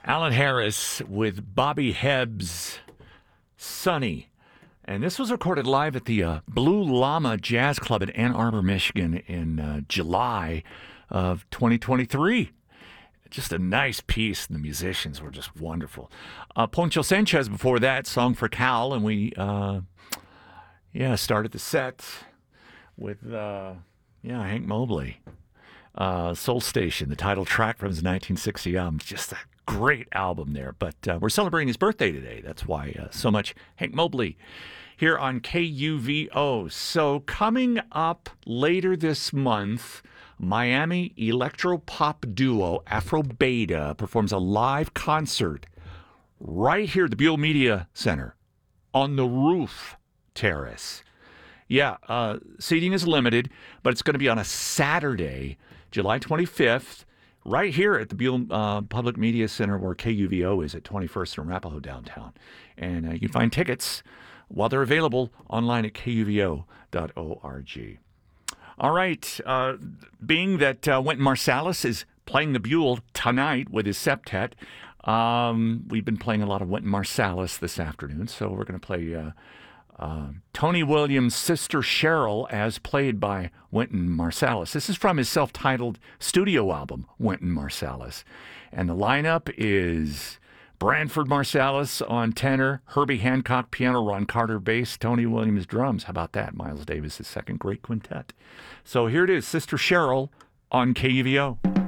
Alan Harris with Bobby Hebb's Sunny. And this was recorded live at the Blue Llama Jazz Club in Ann Arbor, Michigan in July of 2023. Just a nice piece. The musicians were just wonderful. Poncho Sanchez before that, Song for Cal. And we, started the set with, Hank Mobley. Soul Station, the title track from his 1960 album. Just a great album there. But we're celebrating his birthday today. That's why so much Hank Mobley here on KUVO. So coming up later this month, Miami electro-pop duo Afro Beta performs a live concert right here at the Buell Media Center on the roof terrace. Yeah, seating is limited, but it's going to be on a Saturday, July 25th, right here at the Buell Public Media Center where KUVO is at 21st and Arapahoe downtown. And you can find tickets while they're available online at kuvo.org. All right, being that Wynton Marsalis is playing the Buell tonight with his septet, we've been playing a lot of Wynton Marsalis this afternoon, so we're going to play Tony Williams' sister Cheryl as played by Wynton Marsalis. This is from his self-titled studio album, Wynton Marsalis. And the lineup is Branford Marsalis on tenor, Herbie Hancock piano, Ron Carter bass, Tony Williams drums. How about that? Miles Davis' second great quintet. So here it is, Sister Cheryl on KUVO.